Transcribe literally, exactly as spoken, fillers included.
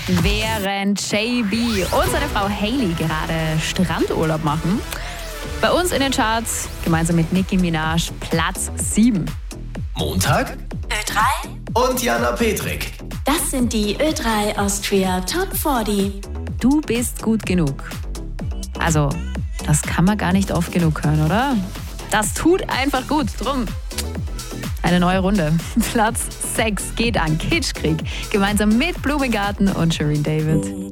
während J B und seine Frau Hailey gerade Strandurlaub machen. Bei uns in den Charts, gemeinsam mit Nicki Minaj, Platz sieben. Montag Ö drei und Jana Petrik. Das sind die Ö drei Austria Top vierzig. Du bist gut genug. Also, das kann man gar nicht oft genug hören, oder? Das tut einfach gut. Drum eine neue Runde. Platz sechs geht an Kitschkrieg, gemeinsam mit Blumengarten und Shireen David.